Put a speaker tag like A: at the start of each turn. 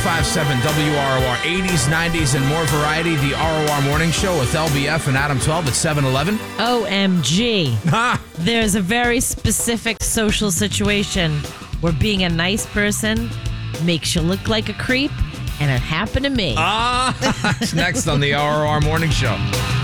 A: 105.7 WROR, 80s, 90s, and more variety. The ROR Morning Show with LBF and Adam 12 at 7-Eleven.
B: OMG.
A: Ha!
B: There's a very specific social situation where being a nice person makes you look like a creep, and it happened to me.
A: It's next on the ROR Morning Show.